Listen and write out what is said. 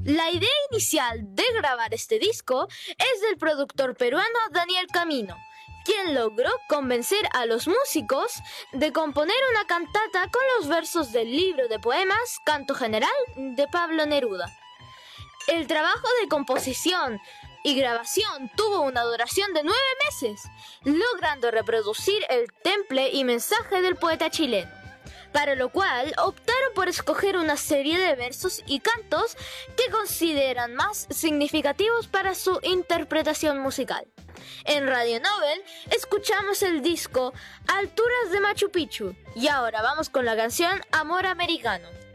La idea inicial de grabar este disco es del productor peruano Daniel Camino, quien logró convencer a los músicos de componer una cantata con los versos del libro de poemas Canto General de Pablo Neruda. El trabajo de composición y grabación tuvo una duración de 9 meses, logrando reproducir el temple y mensaje del poeta chileno, para lo cual optaron por escoger una serie de versos y cantos que consideran más significativos para su interpretación musical. En Radio Nobel escuchamos el disco Alturas de Machu Picchu y ahora vamos con la canción Amor Americano.